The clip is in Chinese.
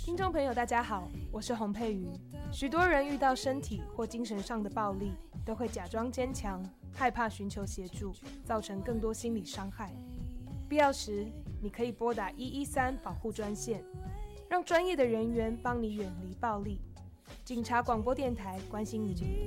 听众朋友大家好，我是洪佩瑜。许多人遇到身体或精神上的暴力，都会假装坚强，害怕寻求协助，造成更多心理伤害。必要时，你可以拨打113保护专线，让专业的人员帮你远离暴力。警察广播电台关心你。